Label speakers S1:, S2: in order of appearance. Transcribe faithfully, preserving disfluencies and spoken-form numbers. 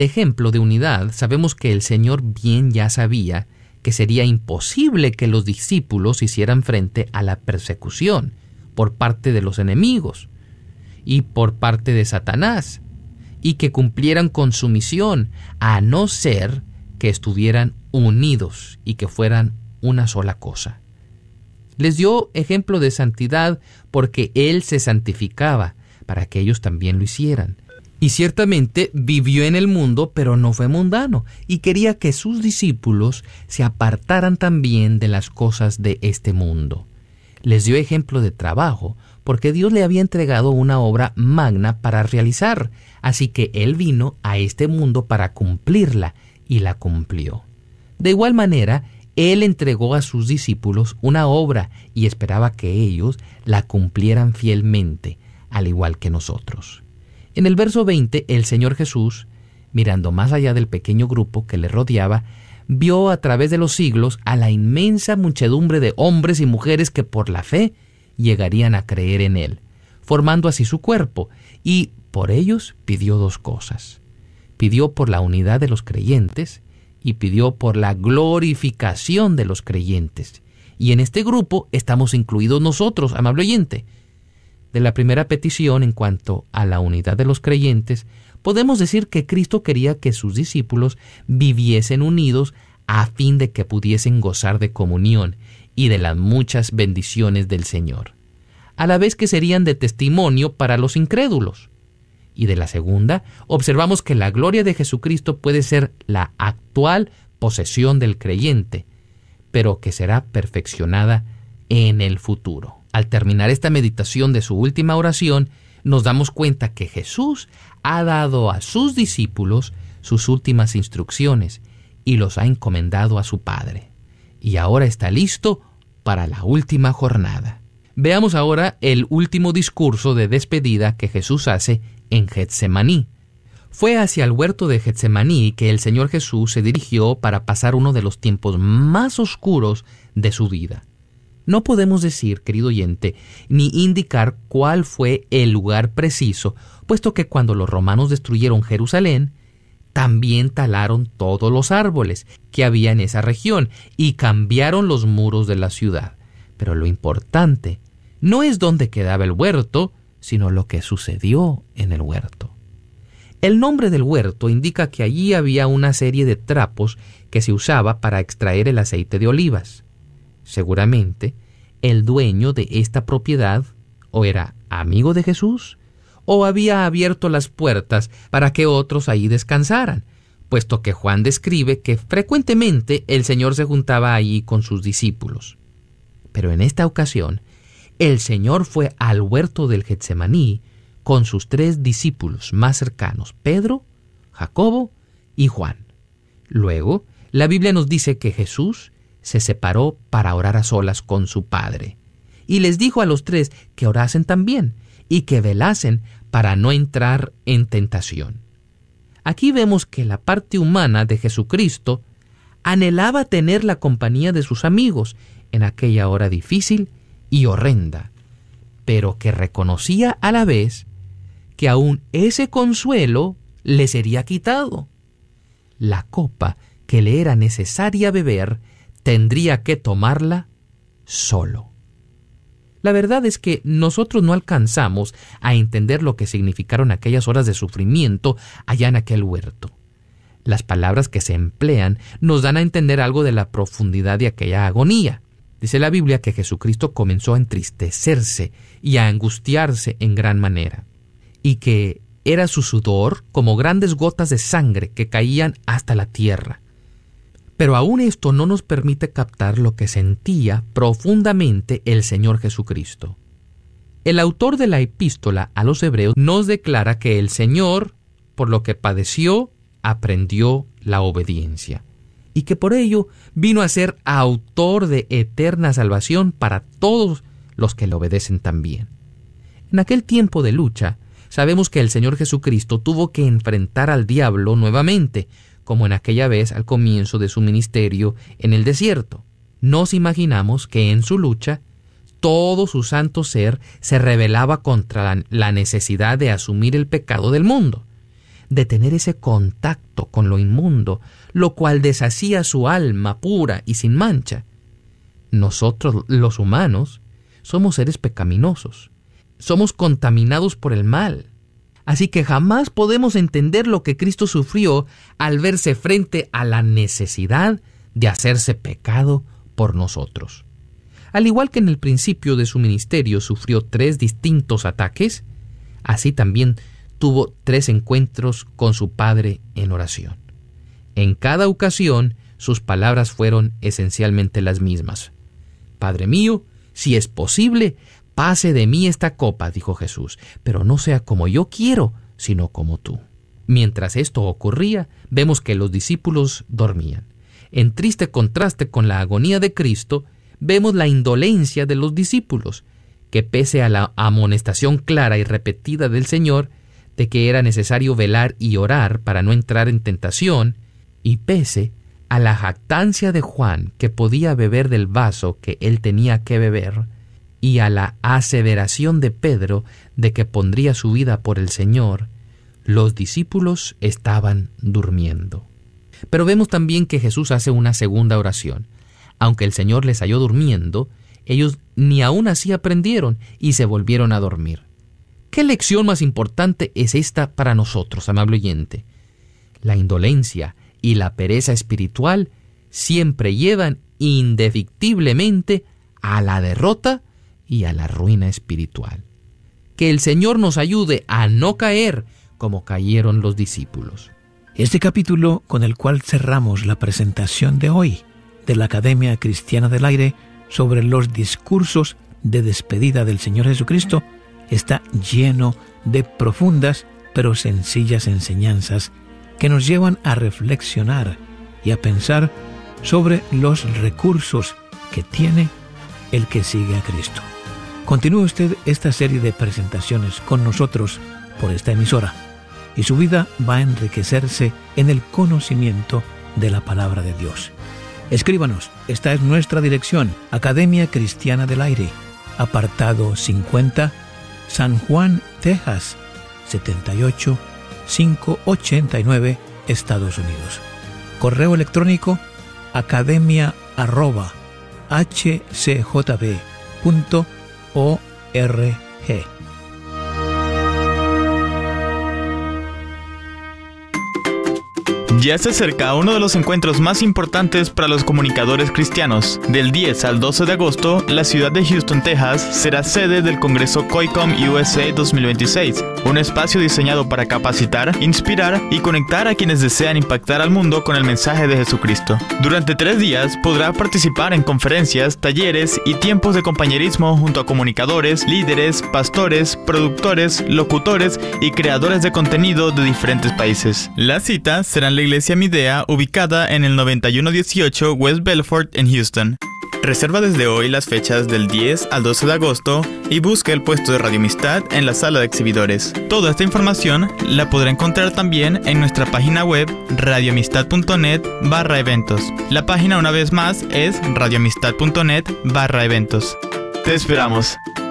S1: ejemplo de unidad, sabemos que el Señor bien ya sabía que sería imposible que los discípulos hicieran frente a la persecución por parte de los enemigos y por parte de Satanás, y que cumplieran con su misión, a no ser que estuvieran unidos y que fueran una sola cosa. Les dio ejemplo de santidad porque Él se santificaba para que ellos también lo hicieran. Y ciertamente vivió en el mundo, pero no fue mundano, y quería que sus discípulos se apartaran también de las cosas de este mundo. Les dio ejemplo de trabajo, porque Dios le había entregado una obra magna para realizar, así que Él vino a este mundo para cumplirla, y la cumplió. De igual manera, Él entregó a sus discípulos una obra y esperaba que ellos la cumplieran fielmente, al igual que nosotros. En el verso veinte, el Señor Jesús, mirando más allá del pequeño grupo que le rodeaba, vio a través de los siglos a la inmensa muchedumbre de hombres y mujeres que por la fe llegarían a creer en Él, formando así su cuerpo, y por ellos pidió dos cosas. Pidió por la unidad de los creyentes y pidió por la glorificación de los creyentes. Y en este grupo estamos incluidos nosotros, amable oyente. De la primera petición en cuanto a la unidad de los creyentes, podemos decir que Cristo quería que sus discípulos viviesen unidos a fin de que pudiesen gozar de comunión y de las muchas bendiciones del Señor, a la vez que serían de testimonio para los incrédulos. Y de la segunda, observamos que la gloria de Jesucristo puede ser la actual posesión del creyente, pero que será perfeccionada en el futuro. Al terminar esta meditación de su última oración, nos damos cuenta que Jesús ha dado a sus discípulos sus últimas instrucciones y los ha encomendado a su Padre. Y ahora está listo para la última jornada. Veamos ahora el último discurso de despedida que Jesús hace en Getsemaní. Fue hacia el huerto de Getsemaní que el Señor Jesús se dirigió para pasar uno de los tiempos más oscuros de su vida. No podemos decir, querido oyente, ni indicar cuál fue el lugar preciso, puesto que cuando los romanos destruyeron Jerusalén, también talaron todos los árboles que había en esa región y cambiaron los muros de la ciudad. Pero lo importante no es dónde quedaba el huerto, sino lo que sucedió en el huerto. El nombre del huerto indica que allí había una serie de trapos que se usaba para extraer el aceite de olivas. Seguramente, el dueño de esta propiedad o era amigo de Jesús o había abierto las puertas para que otros ahí descansaran, puesto que Juan describe que frecuentemente el Señor se juntaba allí con sus discípulos. Pero en esta ocasión, el Señor fue al huerto del Getsemaní con sus tres discípulos más cercanos, Pedro, Jacobo y Juan. Luego, la Biblia nos dice que Jesús se separó para orar a solas con su Padre, y les dijo a los tres que orasen también y que velasen para no entrar en tentación. Aquí vemos que la parte humana de Jesucristo anhelaba tener la compañía de sus amigos en aquella hora difícil y horrenda, pero que reconocía a la vez que aún ese consuelo le sería quitado. La copa que le era necesaria beber tendría que tomarla solo. La verdad es que nosotros no alcanzamos a entender lo que significaron aquellas horas de sufrimiento allá en aquel huerto. Las palabras que se emplean nos dan a entender algo de la profundidad de aquella agonía. Dice la Biblia que Jesucristo comenzó a entristecerse y a angustiarse en gran manera, y que era su sudor como grandes gotas de sangre que caían hasta la tierra. Pero aún esto no nos permite captar lo que sentía profundamente el Señor Jesucristo. El autor de la epístola a los Hebreos nos declara que el Señor, por lo que padeció, aprendió la obediencia, y que por ello vino a ser autor de eterna salvación para todos los que le obedecen también. En aquel tiempo de lucha, sabemos que el Señor Jesucristo tuvo que enfrentar al diablo nuevamente, como en aquella vez al comienzo de su ministerio en el desierto. Nos imaginamos que en su lucha, todo su santo ser se rebelaba contra la, la necesidad de asumir el pecado del mundo. de tener ese contacto con lo inmundo, lo cual deshacía su alma pura y sin mancha. Nosotros, los humanos, somos seres pecaminosos. Somos contaminados por el mal. Así que jamás podemos entender lo que Cristo sufrió al verse frente a la necesidad de hacerse pecado por nosotros. Al igual que en el principio de su ministerio sufrió tres distintos ataques, así también tuvo tres encuentros con su Padre en oración. En cada ocasión, sus palabras fueron esencialmente las mismas. Padre mío, si es posible, pase de mí esta copa, dijo Jesús, pero no sea como yo quiero, sino como tú. Mientras esto ocurría, vemos que los discípulos dormían. En triste contraste con la agonía de Cristo, vemos la indolencia de los discípulos, que pese a la amonestación clara y repetida del Señor de que era necesario velar y orar para no entrar en tentación, y pese a la jactancia de Juan que podía beber del vaso que él tenía que beber, y a la aseveración de Pedro de que pondría su vida por el Señor, los discípulos estaban durmiendo. Pero vemos también que Jesús hace una segunda oración. Aunque el Señor les halló durmiendo, ellos ni aún así aprendieron y se volvieron a dormir. ¿Qué lección más importante es esta para nosotros, amable oyente? La indolencia y la pereza espiritual siempre llevan indefectiblemente a la derrota y a la ruina espiritual. Que el Señor nos ayude a no caer como cayeron los discípulos.
S2: Este capítulo, con el cual cerramos la presentación de hoy de la Academia Cristiana del Aire sobre los discursos de despedida del Señor Jesucristo, está lleno de profundas pero sencillas enseñanzas que nos llevan a reflexionar y a pensar sobre los recursos que tiene el que sigue a Cristo. Continúe usted esta serie de presentaciones con nosotros por esta emisora y su vida va a enriquecerse en el conocimiento de la palabra de Dios. Escríbanos, esta es nuestra dirección, Academia Cristiana del Aire, apartado cincuenta, San Juan, Texas, setenta y ocho mil quinientos ochenta y nueve, Estados Unidos. Correo electrónico academia arroba h c j b punto org.
S3: Ya se acerca uno de los encuentros más importantes para los comunicadores cristianos. Del diez al doce de agosto, la ciudad de Houston, Texas, será sede del Congreso COICOM U S A dos mil veintiséis, un espacio diseñado para capacitar, inspirar y conectar a quienes desean impactar al mundo con el mensaje de Jesucristo. Durante tres días podrá participar en conferencias, talleres y tiempos de compañerismo junto a comunicadores, líderes, pastores, productores, locutores y creadores de contenido de diferentes países. La cita será en la Iglesia Midea, ubicada en el noventa y uno dieciocho West Belfort en Houston. Reserva desde hoy las fechas del diez al doce de agosto y busca el puesto de Radio Amistad en la sala de exhibidores. Toda esta información la podrá encontrar también en nuestra página web radioamistad.net barra eventos. La página una vez más es radioamistad.net barra eventos. Te esperamos.